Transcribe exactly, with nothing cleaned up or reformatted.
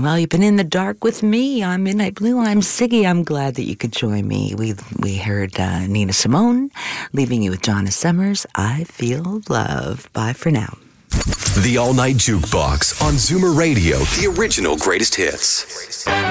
Well, you've been in the dark with me. I'm Midnight Blue. I'm Siggy. I'm glad that you could join me. We we heard uh, Nina Simone, leaving you with Donna Summers. I Feel Love. Bye for now. The All Night Jukebox on Zoomer Radio. The original greatest hits.